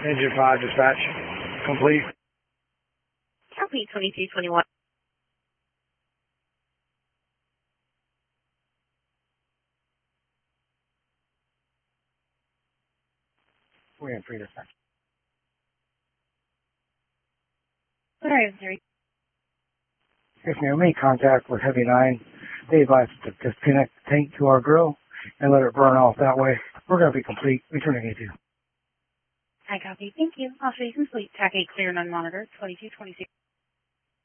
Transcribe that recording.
Engine 5 dispatch. Complete. Copy 2221. We're in free dispatch. Sorry, Missouri. Yes, ma'am. Make contact with Heavy 9. They advised to disconnect the tank to our grill and let it burn off that way. We're going to be complete. Returning A2. I copy. Thank you. I'll show you complete. TAC 8 clear and unmonitored. 2226.